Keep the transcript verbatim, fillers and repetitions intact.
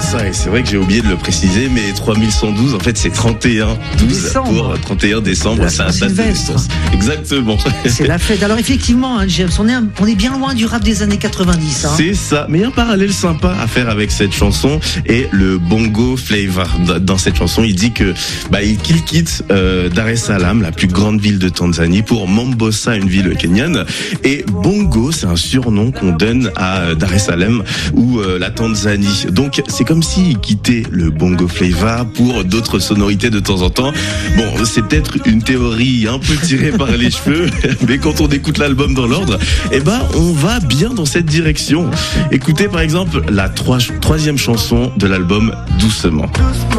ça, et c'est vrai que j'ai oublié de le préciser, mais trois mille cent douze, en fait, c'est trente et un douze pour trente et un décembre, la sa date de naissance. Exactement. C'est la fête. Alors effectivement, hein, James, on est, un, on est bien loin du rap des années quatre-vingt-dix. Hein. C'est ça. Mais il y a un parallèle sympa à faire avec cette chanson et le bongo flavor. Dans cette chanson, il dit que bah, qu'il quitte euh, Dar es Salaam, la plus grande ville de Tanzanie, pour Mombasa, une ville kenyane. Et bongo, c'est un surnom qu'on donne à Dar es Salaam ou euh, la Tanzanie. Donc c'est comme s'il quittait le bongo flavor pour d'autres sonorités de temps en temps. Bon, c'est peut-être une théorie un peu tirée par les cheveux, mais quand on écoute l'album dans l'ordre, eh ben on va bien dans cette direction. Écoutez par exemple la trois, troisième chanson de l'album, Doucement.